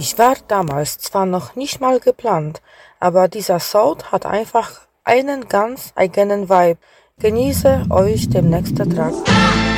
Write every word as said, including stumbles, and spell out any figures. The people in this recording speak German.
Ich war damals zwar noch nicht mal geplant, aber dieser Sound hat einfach einen ganz eigenen Vibe. Genieße euch den nächsten Track.